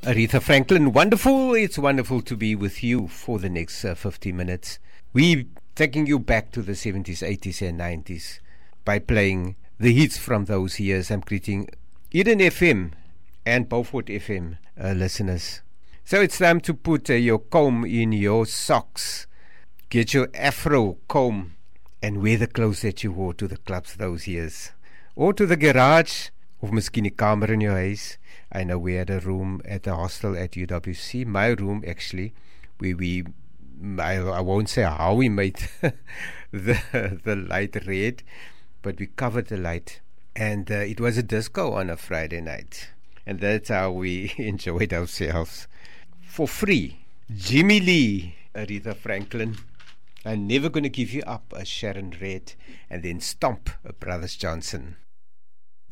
Aretha Franklin, wonderful. It's wonderful to be with you for the next 50 minutes. We're taking you back to the 70s, 80s and 90s by playing the hits from those years. I'm greeting Eden FM and Beaufort FM listeners. So it's time to put your comb in your socks. Get your afro comb and wear the clothes that you wore to the clubs those years. Or to the garage, of miskien die kamer in jou huis. I know we had a room at the hostel at UWC, my room actually, where I won't say how we made the light red, but we covered the light. And it was a disco on a Friday night. And that's how we enjoyed ourselves. For free. Jimmy Lee, Aretha Franklin. I'm never going to give you up, a Sharon Red, and then Stomp, a Brothers Johnson.